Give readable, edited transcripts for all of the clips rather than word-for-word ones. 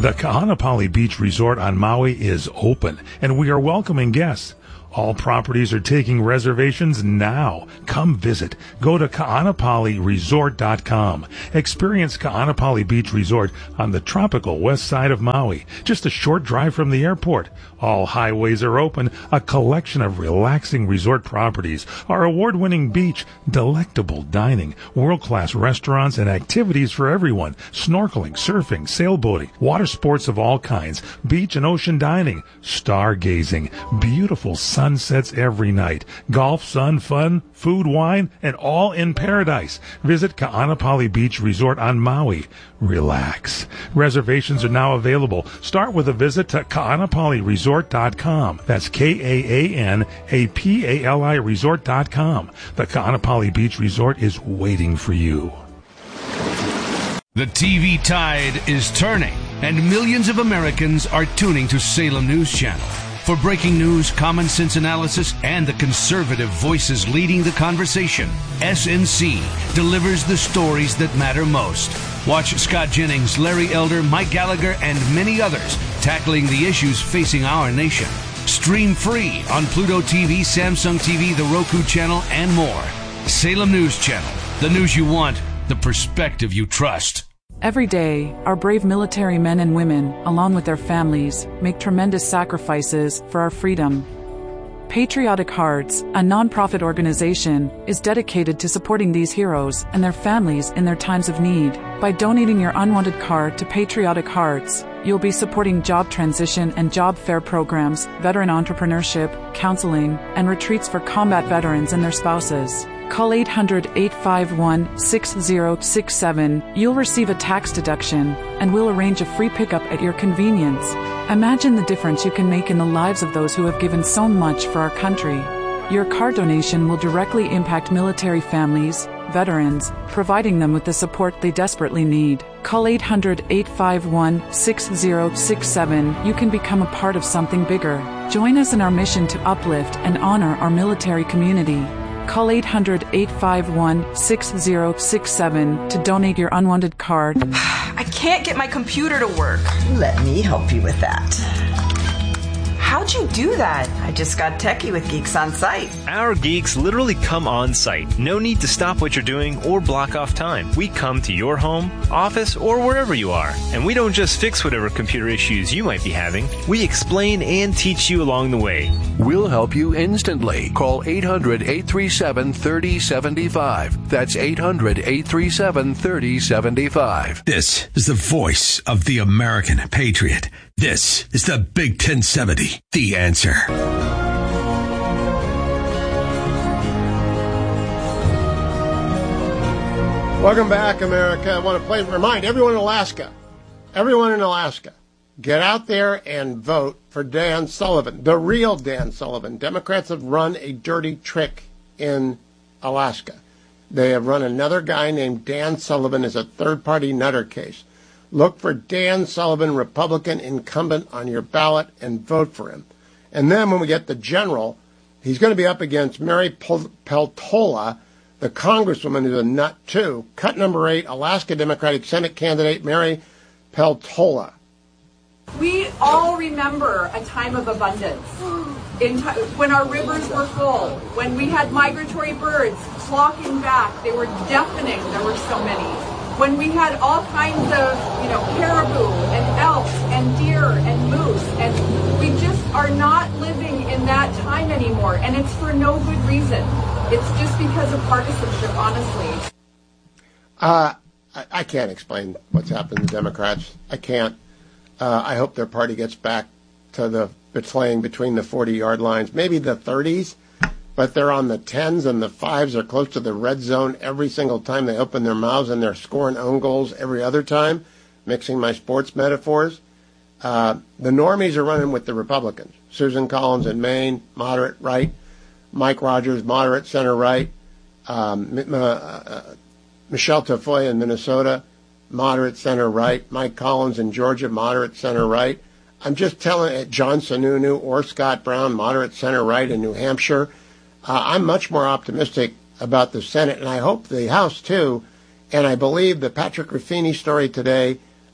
The Ka'anapali Beach Resort on Maui is open, and we are welcoming guests. All properties are taking reservations now. Come visit. Go to ka'anapaliresort.com. Experience Ka'anapali Beach Resort on the tropical west side of Maui, just a short drive from the airport. All highways are open, a collection of relaxing resort properties, our award-winning beach, delectable dining, world-class restaurants, and activities for everyone. Snorkeling, surfing, sailboating, water sports of all kinds, beach and ocean dining, stargazing, beautiful sunsets every night, golf, sun, fun, food, wine, and all in paradise. Visit Ka'anapali Beach Resort on Maui. Relax. Reservations are now available. Start with a visit to ka'anapaliresort.com. That's Ka'anapali resort.com. The Ka'anapali Beach Resort is waiting for you. The TV tide is turning, and millions of Americans are tuning to Salem News Channel. For breaking news, common sense analysis, and the conservative voices leading the conversation, SNC delivers the stories that matter most. Watch Scott Jennings, Larry Elder, Mike Gallagher, and many others tackling the issues facing our nation. Stream free on Pluto TV, Samsung TV, the Roku channel, and more. Salem News Channel. The news you want, the perspective you trust. Every day, our brave military men and women, along with their families, make tremendous sacrifices for our freedom. Patriotic Hearts, a nonprofit organization, is dedicated to supporting these heroes and their families in their times of need. By donating your unwanted card to Patriotic Hearts, you'll be supporting job transition and job fair programs, veteran entrepreneurship, counseling, and retreats for combat veterans and their spouses. Call 800-851-6067. You'll receive a tax deduction, and we'll arrange a free pickup at your convenience. Imagine the difference you can make in the lives of those who have given so much for our country. Your card donation will directly impact military families, veterans, providing them with the support they desperately need. Call 800-851-6067. You can become a part of something bigger. Join us in our mission to uplift and honor our military community. Call 800-851-6067 to donate your unwanted card. I can't get my computer to work. Let me help you with that. How'd you do that? I just got techie with Geeks on Site. Our geeks literally come on site. No need to stop what you're doing or block off time. We come to your home, office, or wherever you are. And we don't just fix whatever computer issues you might be having. We explain and teach you along the way. We'll help you instantly. Call 800-837-3075. That's 800-837-3075. This is the voice of the American patriot. This is the Big 1070, The Answer. Welcome back, America. I want to remind everyone in Alaska, get out there and vote for Dan Sullivan, the real Dan Sullivan. Democrats have run a dirty trick in Alaska. They have run another guy named Dan Sullivan as a third-party nutter case. Look for Dan Sullivan, Republican incumbent, on your ballot and vote for him. And then when we get the general, he's going to be up against Mary Peltola, the congresswoman who's a nut too. Cut number 8, Alaska Democratic Senate candidate Mary Peltola. We all remember a time of abundance, when our rivers were full, when we had migratory birds flocking back. They were deafening. There were so many. When we had all kinds of, caribou and elk and deer and moose, and we just are not living in that time anymore, and it's for no good reason. It's just because of partisanship, honestly. I can't explain what's happened to the Democrats. I can't. I hope their party gets back to the playing between the 40-yard lines, maybe the 30s, but they're on the 10s and the 5s are close to the red zone every single time they open their mouths, and they're scoring own goals every other time, mixing my sports metaphors. The normies are running with the Republicans. Susan Collins in Maine, moderate right. Mike Rogers, moderate center right. Michelle Tafoya in Minnesota, moderate center right. Mike Collins in Georgia, moderate center right. I'm just telling it, John Sununu or Scott Brown, moderate center right in New Hampshire. I'm much more optimistic about the Senate, and I hope the House too. And I believe the Patrick Ruffini story today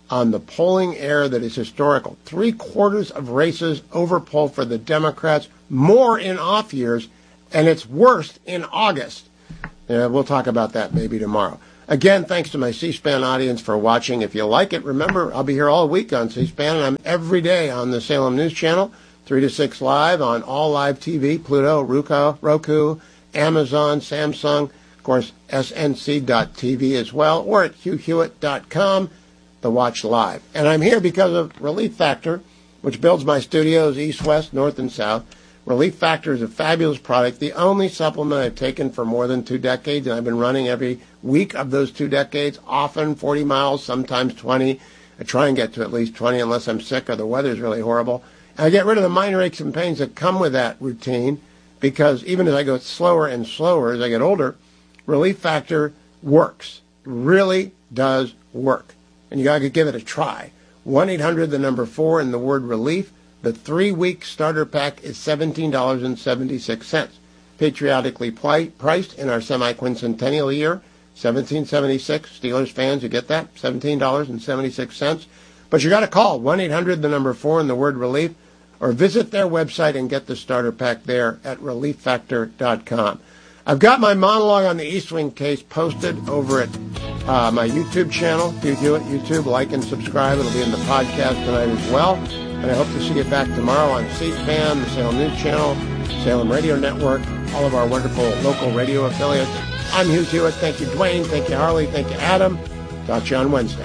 on the polling error that is historical. 3/4 of races overpoll for the Democrats, more in off years, and it's worst in August. We'll talk about that maybe tomorrow. Again, thanks to my C-SPAN audience for watching. If you like it, remember, I'll be here all week on C-SPAN, and I'm every day on the Salem News Channel, 3 to 6 live on all live TV, Pluto, Roku, Amazon, Samsung, of course, snc.tv as well, or at hughhewitt.com to watch live. And I'm here because of Relief Factor, which builds my studios east, west, north, and south. Relief Factor is a fabulous product, the only supplement I've taken for more than 2 decades, and I've been running every week of those 2 decades, often 40 miles, sometimes 20. I try and get to at least 20 unless I'm sick or the weather's really horrible. And I get rid of the minor aches and pains that come with that routine, because even as I go slower and slower as I get older, Relief Factor works. Really does work. And you got to give it a try. 1-800, the number 4, and the word relief. The 3-week starter pack is $17.76. Patriotically priced in our semi-quincentennial year, 1776. Steelers fans, you get that? $17.76. But you got to call 1-800, the number 4, and the word relief, or visit their website and get the starter pack there at relieffactor.com. I've got my monologue on the East Wing case posted over at my YouTube channel, Hugh Hewitt YouTube. Like and subscribe. It'll be in the podcast tonight as well. And I hope to see you back tomorrow on C-SPAN, the Salem News Channel, Salem Radio Network, all of our wonderful local radio affiliates. I'm Hugh Hewitt. Thank you, Dwayne. Thank you, Harley. Thank you, Adam. Talk to you on Wednesday.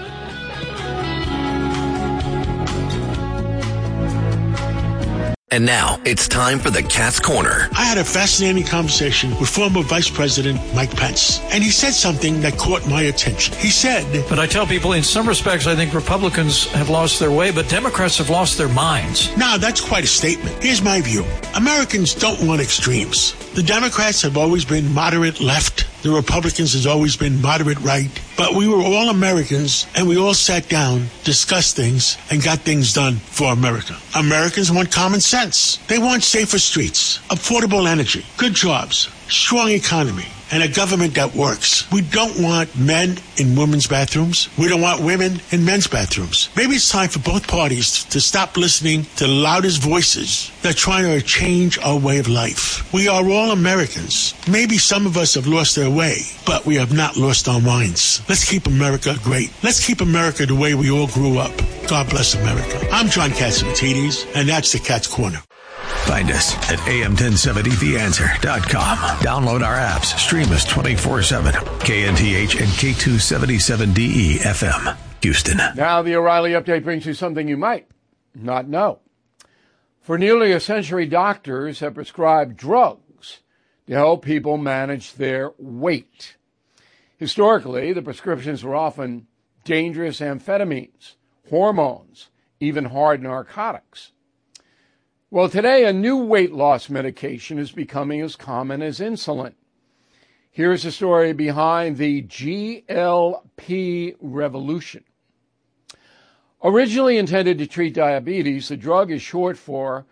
And now, it's time for the Cat's Corner. I had a fascinating conversation with former Vice President Mike Pence, and he said something that caught my attention. He said... But I tell people, in some respects, I think Republicans have lost their way, but Democrats have lost their minds. Now, that's quite a statement. Here's my view. Americans don't want extremes. The Democrats have always been moderate left. The Republicans has always been moderate right. But we were all Americans, and we all sat down, discussed things, and got things done for America. Americans want common sense. They want safer streets, affordable energy, good jobs, strong economy, and a government that works. We don't want men in women's bathrooms. We don't want women in men's bathrooms. Maybe it's time for both parties to stop listening to the loudest voices that are trying to change our way of life. We are all Americans. Maybe some of us have lost their way, but we have not lost our minds. Let's keep America great. Let's keep America the way we all grew up. God bless America. I'm John Catsimatidis, and that's the Cat's Corner. Find us at am1070theanswer.com. Download our apps. Stream us 24/7. KNTH and K277DE FM, Houston. Now the O'Reilly Update brings you something you might not know. For nearly a century, doctors have prescribed drugs to help people manage their weight. Historically, the prescriptions were often dangerous amphetamines, hormones, even hard narcotics. Well, today, a new weight loss medication is becoming as common as insulin. Here's the story behind the GLP revolution. Originally intended to treat diabetes, the drug is short for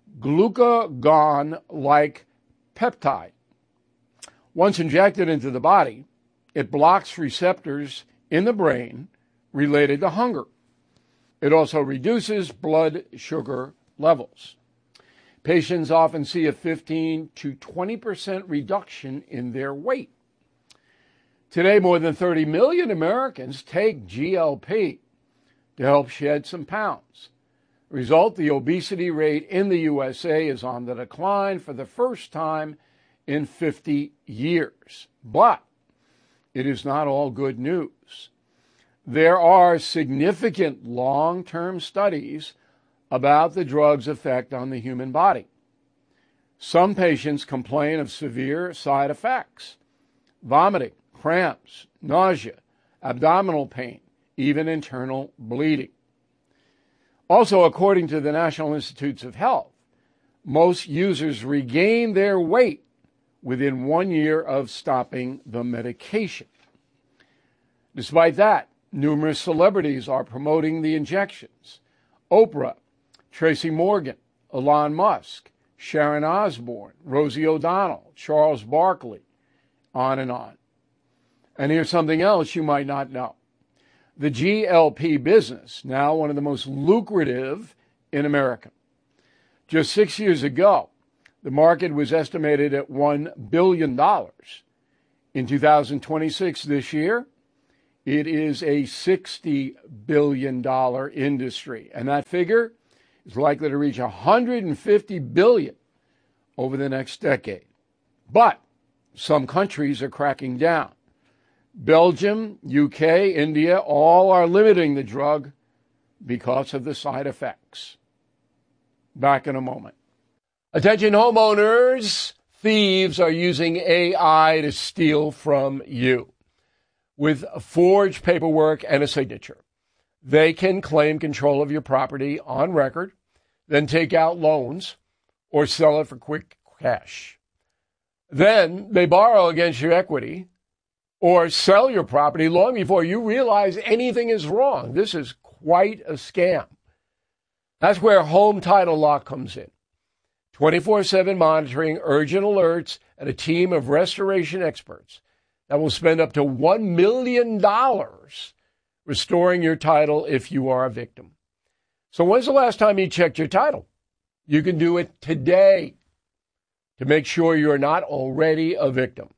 glucagon-like peptide. Once injected into the body, it blocks receptors in the brain related to hunger. It also reduces blood sugar levels. Patients often see a 15 to 20% reduction in their weight. Today, more than 30 million Americans take GLP to help shed some pounds. Result, the obesity rate in the USA is on the decline for the first time in 50 years. But it is not all good news. There are significant long-term studies about the drug's effect on the human body. Some patients complain of severe side effects: vomiting, cramps, nausea, abdominal pain, even internal bleeding. Also, according to the National Institutes of Health, most users regain their weight within 1 year of stopping the medication. Despite that, numerous celebrities are promoting the injections. Oprah, Tracy Morgan, Elon Musk, Sharon Osbourne, Rosie O'Donnell, Charles Barkley, on and on. And here's something else you might not know. the GLP business, now one of the most lucrative in America. Just 6 years ago, the market was estimated at $1 billion. In 2026, this year, it is a $60 billion industry, and that figure is likely to reach $150 billion over the next decade. But some countries are cracking down. Belgium, UK, India, all are limiting the drug because of the side effects. Back in a moment. Attention homeowners, thieves are using AI to steal from you. With forged paperwork and a signature, they can claim control of your property on record, then take out loans or sell it for quick cash. Then they borrow against your equity or sell your property long before you realize anything is wrong. This is quite a scam. That's where Home Title Lock comes in. 24/7 monitoring, urgent alerts, and a team of restoration experts that will spend up to $1 million restoring your title if you are a victim. So when's the last time you checked your title? You can do it today to make sure you're not already a victim.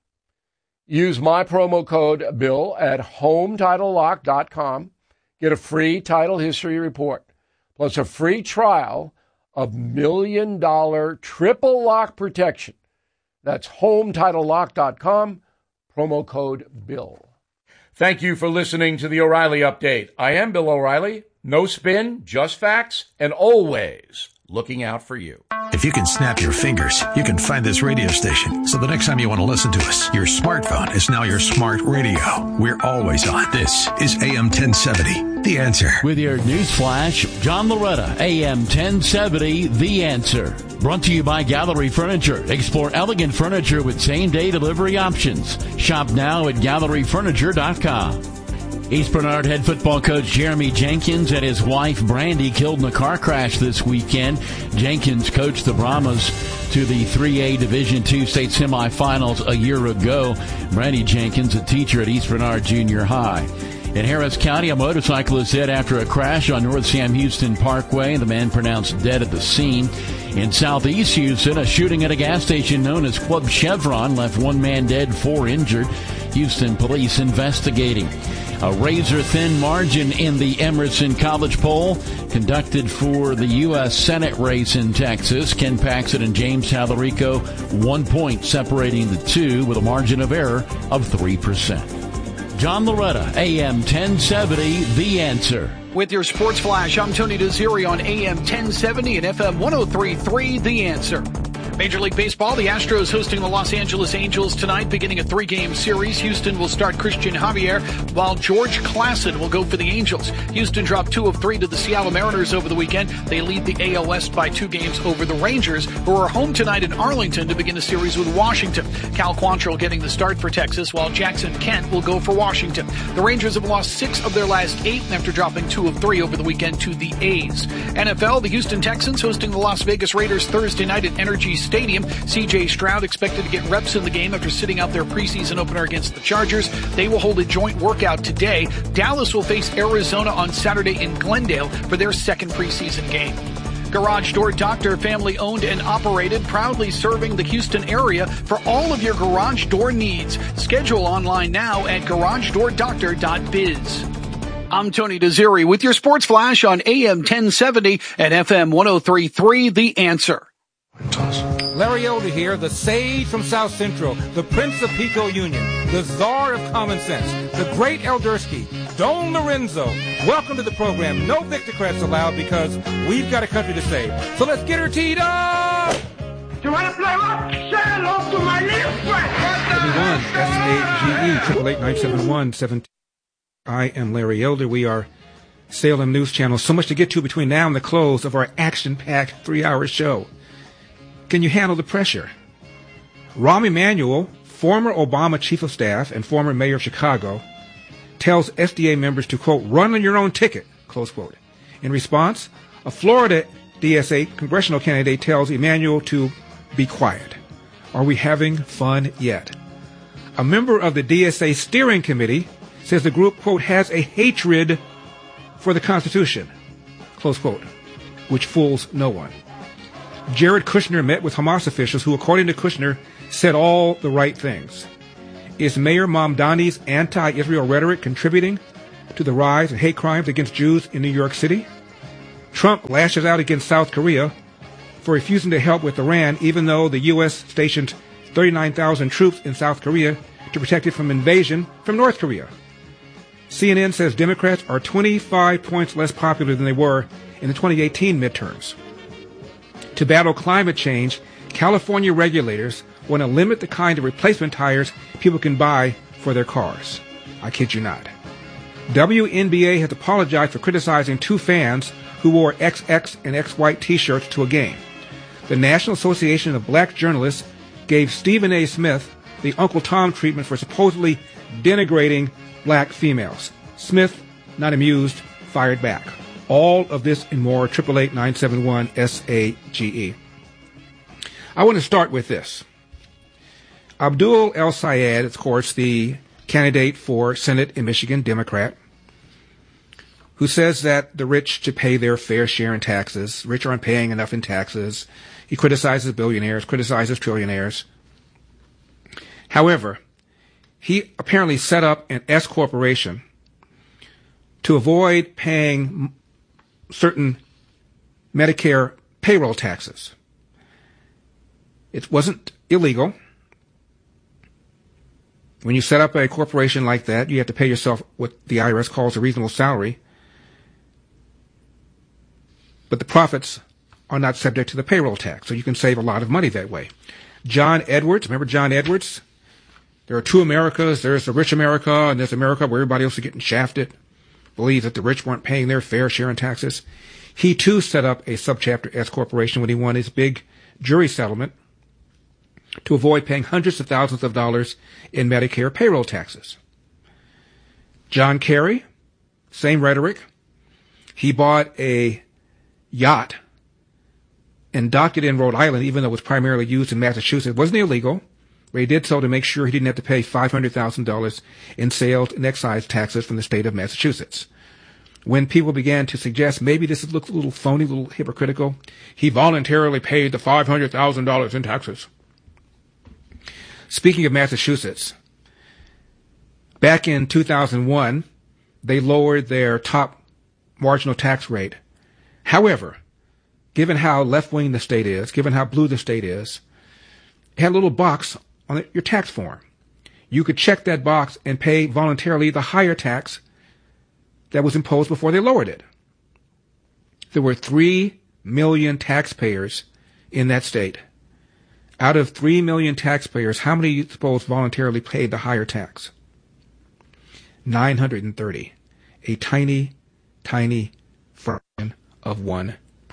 Use my promo code BILL at HomeTitleLock.com. Get a free title history report, plus a free trial of $1 million triple lock protection. That's HomeTitleLock.com, promo code BILL. Thank you for listening to the O'Reilly Update. I am Bill O'Reilly. No spin, just facts, and always looking out for you. If you can snap your fingers, you can find this radio station. So the next time you want to listen to us, your smartphone is now your smart radio. We're always on. This is AM 1070, The Answer. With your news flash, John Loretta, AM 1070, The Answer. Brought to you by Gallery Furniture. Explore elegant furniture with same-day delivery options. Shop now at galleryfurniture.com. East Bernard head football coach Jeremy Jenkins and his wife Brandy killed in a car crash this weekend. Jenkins coached the Brahmas to the 3A Division II state semifinals a year ago. Brandy Jenkins, a teacher at East Bernard Junior High. In Harris County, a motorcyclist dead after a crash on North Sam Houston Parkway. The man pronounced dead at the scene. In southeast Houston, a shooting at a gas station known as Club Chevron left one man dead, 4 injured. Houston police investigating. A razor-thin margin in the Emerson College poll conducted for the U.S. Senate race in Texas. Ken Paxton and James Tallarico, 1 point separating the two with a margin of error of 3%. John Loretta, AM 1070, The Answer. With your Sports Flash, I'm Tony Desiri on AM 1070 and FM 103.3, The Answer. Major League Baseball, the Astros hosting the Los Angeles Angels tonight, beginning a 3-game series. Houston will start Christian Javier, while George Klassen will go for the Angels. Houston dropped 2 of 3 to the Seattle Mariners over the weekend. They lead the AL West by 2 games over the Rangers, who are home tonight in Arlington to begin a series with Washington. Cal Quantrill getting the start for Texas, while Jackson Kent will go for Washington. The Rangers have lost 6 of their last 8 after dropping 2 of 3 over the weekend to the A's. NFL, the Houston Texans hosting the Las Vegas Raiders Thursday night at Energy Stadium. C.J. Stroud expected to get reps in the game after sitting out their preseason opener against the Chargers. They will hold a joint workout today. Dallas will face Arizona on Saturday in Glendale for their second preseason game. Garage Door Doctor, family owned and operated, proudly serving the Houston area for all of your garage door needs. Schedule online now at garagedoordoctor.biz. I'm Tony Desiri with your Sports Flash on AM 1070 and FM 103.3, The Answer. Larry Elder here, the sage from South Central, the Prince of Pico Union, the czar of common sense, the great Eldersky, Don Lorenzo. Welcome to the program. No Victocrats allowed because we've got a country to save. So let's get her teed up! You want to play what? Say hello to my little friend! Everyone, SAGE, 888-971-17. I am Larry Elder. We are Salem News Channel. So much to get to between now and the close of our action-packed 3-hour show. Can you handle the pressure? Rahm Emanuel, former Obama chief of staff and former mayor of Chicago, tells FDA members to, quote, run on your own ticket, close quote. In response, a Florida DSA congressional candidate tells Emanuel to be quiet. Are we having fun yet? A member of the DSA steering committee says the group, quote, has a hatred for the Constitution, close quote, which fools no one. Jared Kushner met with Hamas officials who, according to Kushner, said all the right things. Is Mayor Mamdani's anti-Israel rhetoric contributing to the rise of hate crimes against Jews in New York City? Trump lashes out against South Korea for refusing to help with Iran, even though the U.S. stationed 39,000 troops in South Korea to protect it from invasion from North Korea. CNN says Democrats are 25 points less popular than they were in the 2018 midterms. To battle climate change, California regulators want to limit the kind of replacement tires people can buy for their cars. I kid you not. WNBA has apologized for criticizing two fans who wore XX and X-white t-shirts to a game. The National Association of Black Journalists gave Stephen A. Smith the Uncle Tom treatment for supposedly denigrating black females. Smith, not amused, fired back. All of this and more, 888-971-SAGE. I want to start with this. Abdul El-Sayed, of course, the candidate for Senate in Michigan, Democrat, who says that the rich should pay their fair share in taxes. Rich aren't paying enough in taxes. He criticizes billionaires, criticizes trillionaires. However, he apparently set up an S corporation to avoid paying certain Medicare payroll taxes. It wasn't illegal. When you set up a corporation like that, you have to pay yourself what the IRS calls a reasonable salary. But the profits are not subject to the payroll tax, so you can save a lot of money that way. John Edwards, remember John Edwards? There are two Americas. There's the rich America, and there's America where everybody else is getting shafted. Believes that the rich weren't paying their fair share in taxes. He, too, set up a subchapter S corporation when he won his big jury settlement to avoid paying hundreds of thousands of dollars in Medicare payroll taxes. John Kerry, same rhetoric. He bought a yacht and docked it in Rhode Island, even though it was primarily used in Massachusetts. It wasn't illegal, but he did so to make sure he didn't have to pay $500,000 in sales and excise taxes from the state of Massachusetts. When people began to suggest maybe this looked a little phony, a little hypocritical, he voluntarily paid the $500,000 in taxes. Speaking of Massachusetts, back in 2001, they lowered their top marginal tax rate. However, given how left-wing the state is, given how blue the state is, it had a little box on your tax form. You could check that box and pay voluntarily the higher tax that was imposed before they lowered it. There were 3 million taxpayers in that state. Out of 3 million taxpayers, how many do you suppose voluntarily paid the higher tax? 930. A tiny, tiny fraction of 1%.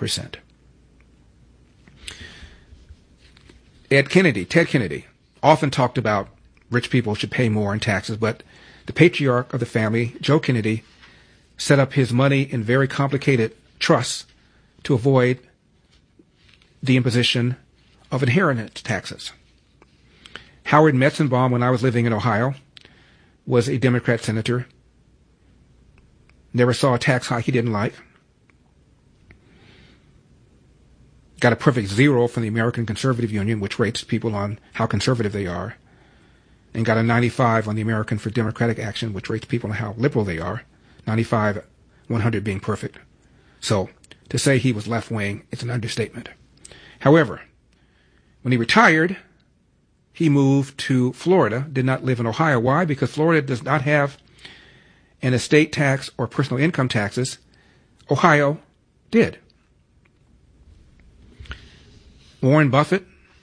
Ted Kennedy, often talked about rich people should pay more in taxes, but the patriarch of the family, Joe Kennedy, set up his money in very complicated trusts to avoid the imposition of inheritance taxes. Howard Metzenbaum, when I was living in Ohio, was a Democrat senator. Never saw a tax hike he didn't like. Got a perfect 0 from the American Conservative Union, which rates people on how conservative they are. And got a 95 on the American for Democratic Action, which rates people on how liberal they are. 95, 100 being perfect. So, to say he was left-wing, it's an understatement. However, when he retired, he moved to Florida, did not live in Ohio. Why? Because Florida does not have an estate tax or personal income taxes. Ohio did. Warren Buffett,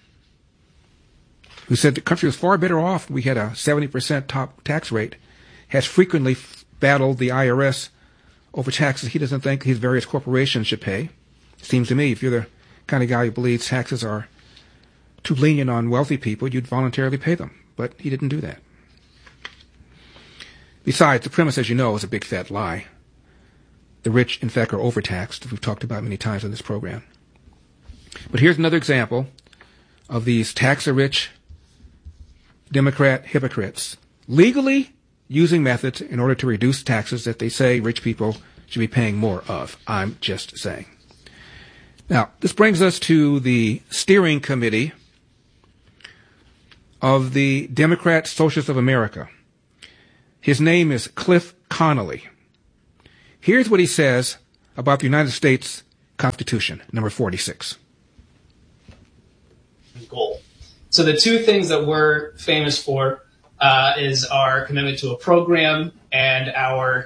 who said the country was far better off, we had a 70% top tax rate, has frequently battled the IRS over taxes he doesn't think his various corporations should pay. Seems to me, if you're the kind of guy who believes taxes are too lenient on wealthy people, you'd voluntarily pay them. But he didn't do that. Besides, the premise, as you know, is a big fat lie. The rich, in fact, are overtaxed. We've talked about many times on this program. But here's another example of these tax-rich Democrat hypocrites. Legally, using methods in order to reduce taxes that they say rich people should be paying more of. I'm just saying. Now, this brings us to the steering committee of the Democrat Socialists of America. His name is Cliff Connolly. Here's what he says about the United States Constitution, number 46. Goal. So the two things that we're famous for is our commitment to a program and our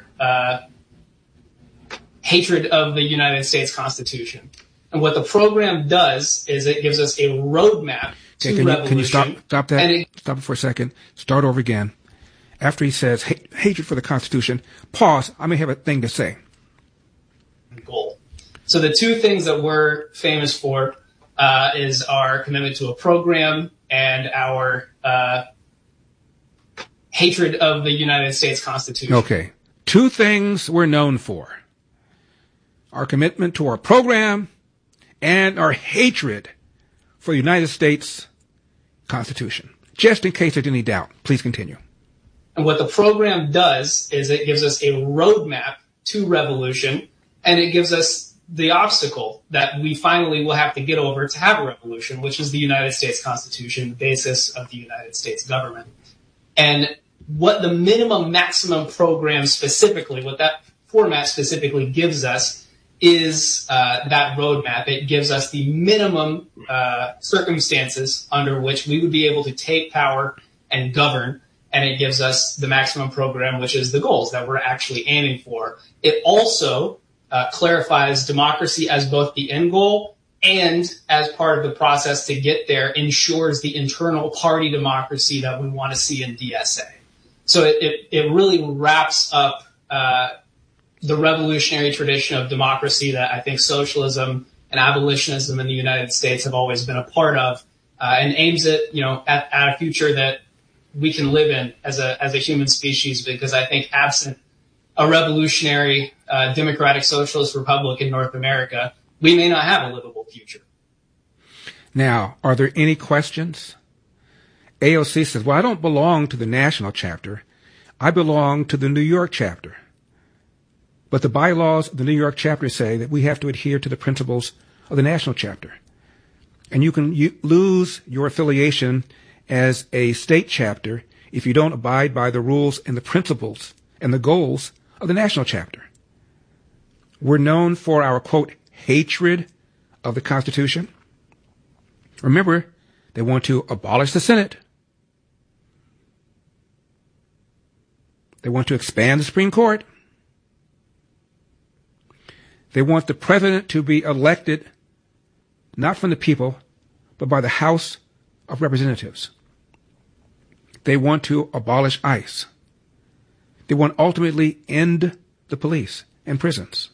hatred of the United States Constitution. And what the program does is it gives us a roadmap to revolution. Can you stop that? Stop it for a second. Start over again. After he says hatred for the Constitution, pause. I may have a thing to say. Goal. So the two things that we're famous for is our commitment to a program and our hatred of the United States Constitution. Okay. Two things we're known for. Our commitment to our program and our hatred for the United States Constitution. Just in case there's any doubt, please continue. And what the program does is it gives us a roadmap to revolution, and it gives us the obstacle that we finally will have to get over to have a revolution, which is the United States Constitution, the basis of the United States government. And what the minimum maximum program specifically, what that format specifically gives us is that roadmap. It gives us the minimum circumstances under which we would be able to take power and govern, and it gives us the maximum program, which is the goals that we're actually aiming for. It also clarifies democracy as both the end goal and as part of the process to get there ensures the internal party democracy that we want to see in DSA. So it really wraps up the revolutionary tradition of democracy that I think socialism and abolitionism in the United States have always been a part of, and aims at a future that we can live in as a human species, because I think absent a revolutionary democratic socialist republic in North America, we may not have a livable future. Now, are there any questions? AOC says, well, I don't belong to the national chapter. I belong to the New York chapter. But the bylaws of the New York chapter say that we have to adhere to the principles of the national chapter. And you can lose your affiliation as a state chapter if you don't abide by the rules and the principles and the goals of the national chapter. We're known for our, quote, hatred of the Constitution. Remember, they want to abolish the Senate. They want to expand the Supreme Court. They want the president to be elected not from the people, but by the House of Representatives. They want to abolish ICE. They want ultimately end the police and prisons.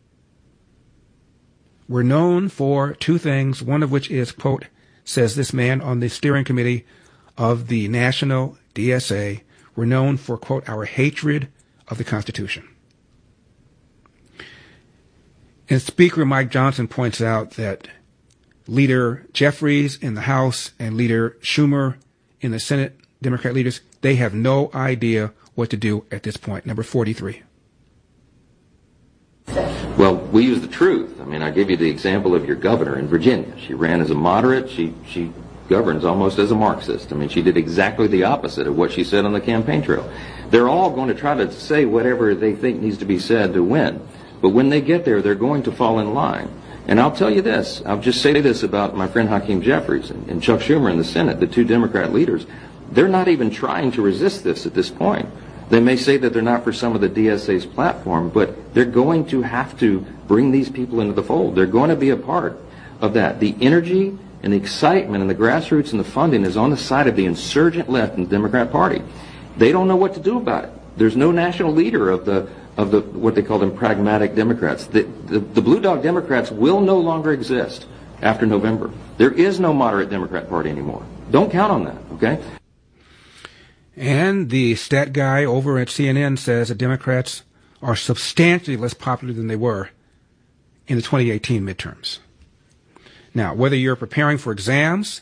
We're known for two things, one of which is, quote, says this man on the steering committee of the National DSA, we're known for, quote, our hatred of the Constitution. And Speaker Mike Johnson points out that Leader Jeffries in the House and Leader Schumer in the Senate, Democrat leaders, they have no idea what to do at this point. Number 43. Well, we use the truth. I mean, I give you the example of your governor in Virginia. She ran as a moderate. She governs almost as a Marxist. I mean, she did exactly the opposite of what she said on the campaign trail. They're all going to try to say whatever they think needs to be said to win. But when they get there, they're going to fall in line. And I'll tell you this. I'll just say this about my friend Hakeem Jeffries and Chuck Schumer in the Senate, the two Democrat leaders. They're not even trying to resist this at this point. They may say that they're not for some of the DSA's platform, but they're going to have to bring these people into the fold. They're going to be a part of that. The energy and the excitement and the grassroots and the funding is on the side of the insurgent left in the Democrat Party. They don't know what to do about it. There's no national leader of the what they call them pragmatic Democrats. The Blue Dog Democrats will no longer exist after November. There is no moderate Democrat Party anymore. Don't count on that, okay? And the stat guy over at CNN says that Democrats are substantially less popular than they were in the 2018 midterms. Now, whether you're preparing for exams,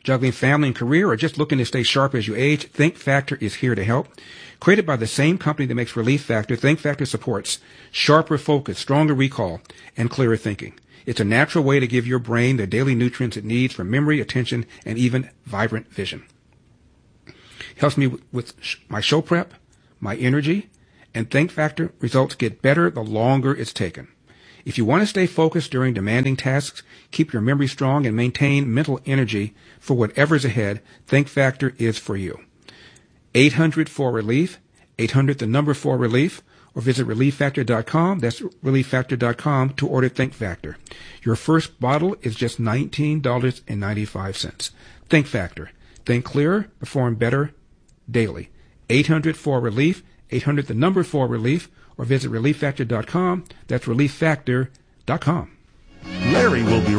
juggling family and career, or just looking to stay sharp as you age, Think Factor is here to help. Created by the same company that makes Relief Factor, Think Factor supports sharper focus, stronger recall, and clearer thinking. It's a natural way to give your brain the daily nutrients it needs for memory, attention, and even vibrant vision. Helps me with my show prep, my energy, and Think Factor results get better the longer it's taken. If you want to stay focused during demanding tasks, keep your memory strong, and maintain mental energy for whatever's ahead, Think Factor is for you. 800-4RELIEF, 800-4RELIEF, or visit ReliefFactor.com. That's ReliefFactor.com to order Think Factor. Your first bottle is just $19.95. Think Factor. Think clearer, perform better daily. 800-4RELIEF, 800-4RELIEF, or visit ReliefFactor.com. That's ReliefFactor.com. Larry will be